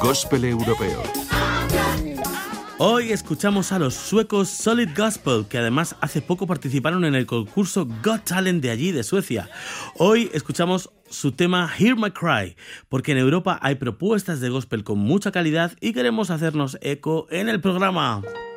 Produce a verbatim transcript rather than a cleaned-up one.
Gospel europeo. Hoy escuchamos a los suecos Solid Gospel, que además hace poco participaron en el concurso Got Talent de allí, de Suecia. Hoy escuchamos su tema Hear My Cry, porque en Europa hay propuestas de gospel con mucha calidad y queremos hacernos eco en el programa.